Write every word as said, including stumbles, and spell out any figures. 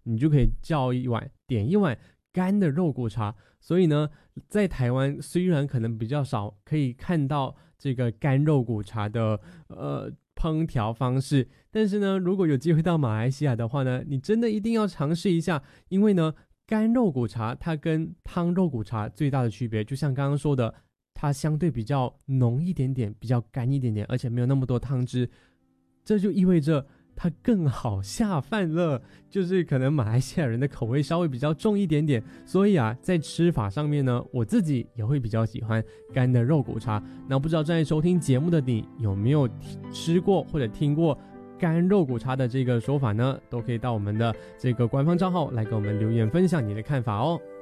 你就可以叫一碗点一碗干的肉骨茶。所以呢，在台湾虽然可能比较少可以看到这个干肉骨茶的呃烹调方式，但是呢，如果有机会到马来西亚的话呢，你真的一定要尝试一下。因为呢，干肉骨茶它跟汤肉骨茶最大的区别，就像刚刚说的，它相对比较浓一点点，比较干一点点，而且没有那么多汤汁，这就意味着它更好下饭了。就是可能马来西亚人的口味稍微比较重一点点，所以啊，在吃法上面呢，我自己也会比较喜欢干的肉骨茶。那不知道正在收听节目的你有没有吃过或者听过干肉骨茶的这个说法呢？都可以到我们的这个官方账号来给我们留言分享你的看法哦。